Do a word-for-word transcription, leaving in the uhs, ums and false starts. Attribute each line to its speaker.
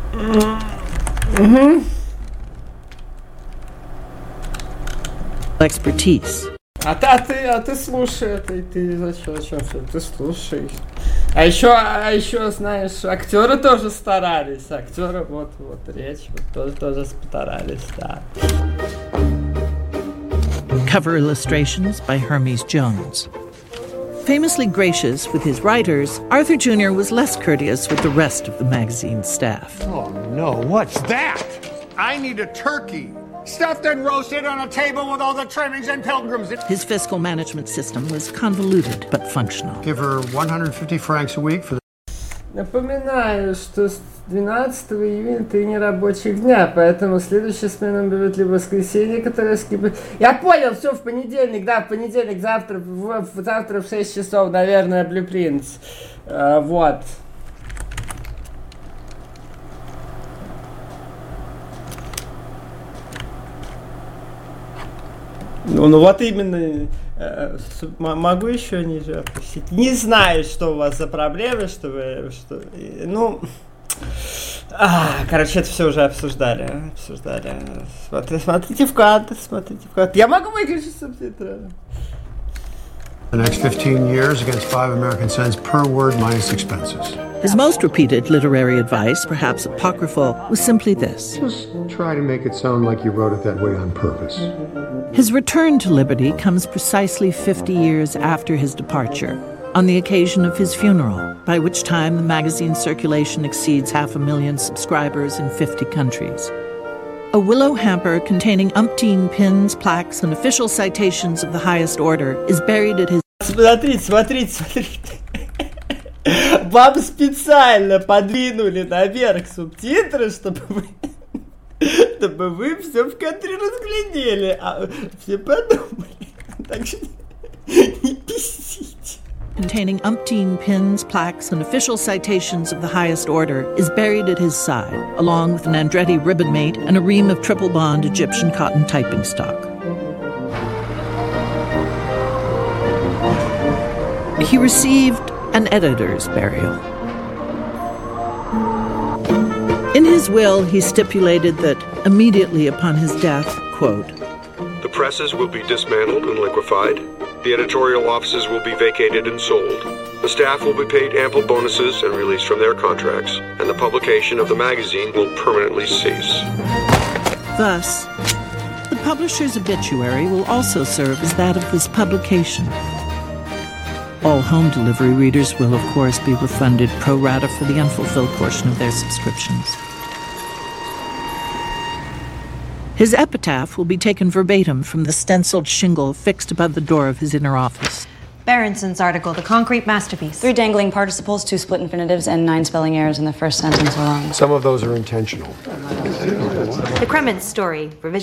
Speaker 1: Mm-hmm.
Speaker 2: Expertise.
Speaker 1: А, а ты, а ты слушай, а ты, ты зачем, зачем все? Ты слушай. А еще, а еще, знаешь, актеры тоже старались. Актеры, вот, вот речь, вот тоже, тоже старались, да.
Speaker 2: Cover illustrations by Hermes Jones. Famously gracious with his writers, Arthur Junior was less courteous with the rest of the magazine's staff.
Speaker 3: Oh no, what's that? I need a turkey. Stuffed and roasted on a table with all the trimmings and pilgrims.
Speaker 2: His fiscal management system was convoluted but functional.
Speaker 3: Give her one hundred fifty francs a week for the...
Speaker 1: Напоминаю, что с двенадцатого июня три нерабочих дня, поэтому следующая смена будет либо воскресенье, которое скипает... Я понял, все, в понедельник, да, в понедельник, завтра, в, в, завтра в шесть часов, наверное, Blueprints. А, вот. Ну, ну вот именно, э, могу еще ниже опустить. Не знаю, что у вас за проблемы, что вы, что, ну, а, короче, это все уже обсуждали, обсуждали. Смотри, смотрите вклад, смотрите вклад. Я могу выключить субтитры.
Speaker 3: The next fifteen years against five American cents per word minus expenses.
Speaker 2: His most repeated literary advice, perhaps apocryphal, was simply this.
Speaker 3: Just try to make it sound like you wrote it that way on purpose.
Speaker 2: His return to liberty comes precisely fifty years after his departure, on the occasion of his funeral, by which time the magazine's circulation exceeds half a million subscribers in fifty countries. A willow hamper containing umpteen pins, plaques, and official citations of the highest order is buried at his...
Speaker 1: Смотрите, смотрите, смотрите. Вам специально подвинули наверх субтитры, чтобы вы, чтобы вы все в кадре разглядели, а все подумали. Так что не писите.
Speaker 2: Containing umpteen pins, plaques, and official citations of the highest order, is buried at his side, along with an Andretti ribbon mate and a ream of triple bond Egyptian cotton typing stock. He received an editor's burial. In his will, he stipulated that immediately upon his death, quote,
Speaker 4: "The presses will be dismantled and liquefied. The editorial offices will be vacated and sold. The staff will be paid ample bonuses and released from their contracts, and the publication of the magazine will permanently cease."
Speaker 2: Thus, the publisher's obituary will also serve as that of this publication. All home delivery readers will, of course, be refunded pro rata for the unfulfilled portion of their subscriptions. His epitaph will be taken verbatim from the stenciled shingle fixed above the door of his inner office.
Speaker 5: Berenson's article, The Concrete Masterpiece.
Speaker 6: Three dangling participles, two split infinitives, and nine spelling errors in the first sentence alone.
Speaker 3: Some of those are intentional.
Speaker 5: The Krementz story, revision.